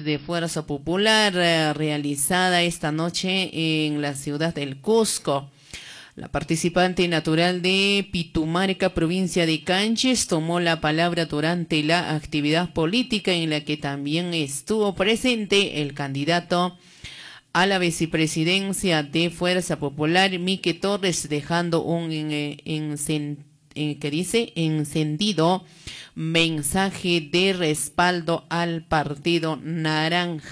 de Fuerza Popular realizada esta noche en la ciudad del Cusco. La participante natural de Pitumarca, provincia de Canches, tomó la palabra durante la actividad política en la que también estuvo presente el candidato a la vicepresidencia de Fuerza Popular, Mique Torres, dejando un encendido mensaje de respaldo al partido naranja.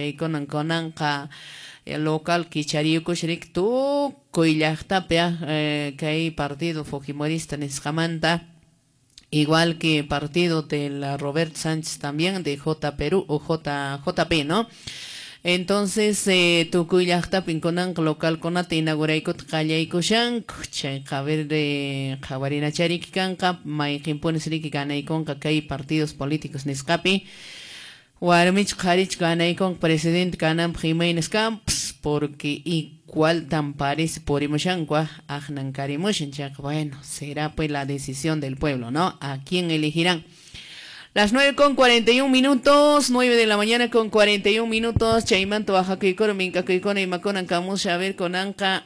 El local Kichariuco Shrik tu Coillactapia, que hay partido fujimorista en Escamanta, igual que partido de la Robert Sánchez también, de J Perú o JP, ¿no? Entonces, tu Coillactapin conan local conate inauguraikot Kallaiko Shank, Chaver de Javarina Charik Kanka, Maikimpon Srik Ganaikon, que hay partidos políticos en escape. Warmich Harich ganay con presidente Canam Jiménez Camps, porque igual tan parece por Imoshankwa, Agnan Karimoshenchak. Bueno, será pues la decisión del pueblo, ¿no? ¿A quién elegirán? Las 9:41, 9 de la mañana con 41 minutos. Chaimanto, Oaxaca y Minca, Kikona y Maconan Camus, a ver con Anca.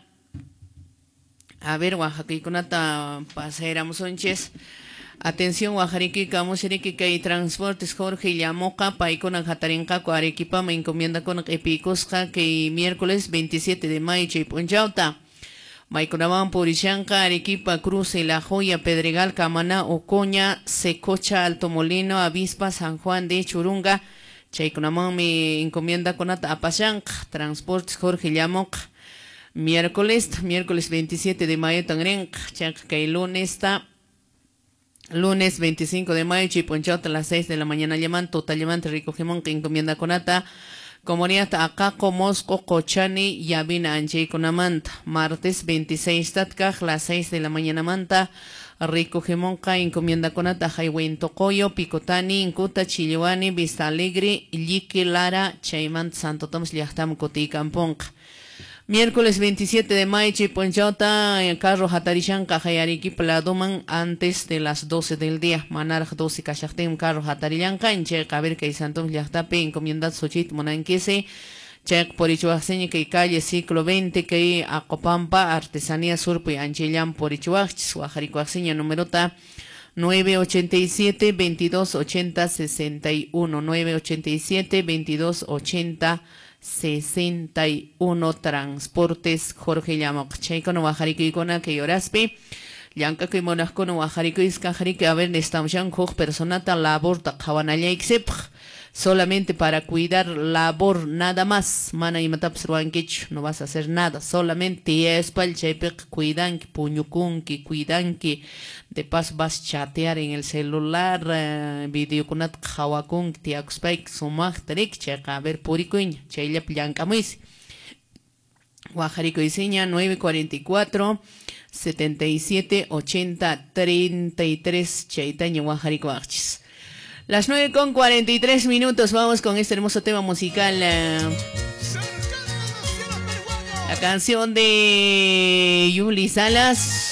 A ver, Oaxaca y Conata, paséramos onches. Atención, Guajariki, Camusiriki, que hay transportes Jorge Yamoca, Paicona, Jatarinca, Arequipa, me encomienda con Epicosca, que miércoles 27 de mayo, Chipunchauta, Maiconaban, Purishanca, Arequipa, Cruce, La Joya, Pedregal, Camaná, Ocoña, Secocha, Alto Molino, Avispa, San Juan de Churunga, Chaiconaman, me encomienda con Apachanca, transportes Jorge Yamoca, miércoles 27 de mayo, Tangrenca, que el lunes está. Lunes 25 de mayo, Chiponchota a las 6 de la mañana, llaman total llamante Ricogimón, que encomienda conata, comunidad Acaco, Mosco, Cochani, Yabina, Anche Conamanta. Martes 26 Tatkaj, las 6 de la mañana, Manta, Ricogimón, que encomienda conata, Highway Tocoyo, Picotani, Incuta, Chiliwani, Vista Alegre, Yique, Lara, Chaimant, Santo Tomas, Liachtam, Coti, Camponca. Miércoles 27 de mayo, Chiponchauta, carro Hatarishanka, Hayariki, Pladoman, antes de las 12 del día. Manarj 12, Kashaktem, carro Hatarillanka, en Chek, a ver que hay Santos Yachtape, encomiendas Sochit, Monanquese, Chek, por Ichuaseña, que calle siglo XX, que hay Acopampa, Artesanía Surpo y Anchillan, por Ichuach, Guajaricuaseña, numerota 987-2280-61, 987-2280-61, transportes Jorge Llamoc, Chaycono, Guajarico y Cona, que Yoraspe, Yanka que Monascono, Guajarico y Escajarique, a ver, estamos ya en personata, labor, Tajabanaya, solamente para cuidar labor, nada más. Mana y matapsruanquich, no vas a hacer nada, solamente es para el chepek, cuidan que puñucunki, cuidan que de paso vas a chatear en el celular, videoconat jawakun, tiaxpek, sumach, trek, checa, a ver, puricuñ, chayla pillanca muis. Guajarico y seña 944 77 80 33 Chaitaña Guajarico Archis. Las 9:43, vamos con este hermoso tema musical. La canción de Yuli Salas.